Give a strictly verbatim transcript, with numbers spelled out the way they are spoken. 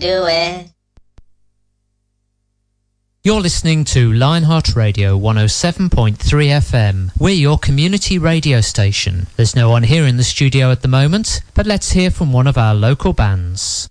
do it. You're listening to Lionheart Radio one oh seven point three F M. We're your community radio station. There's no one here in the studio at the moment, but let's hear from one of our local bands.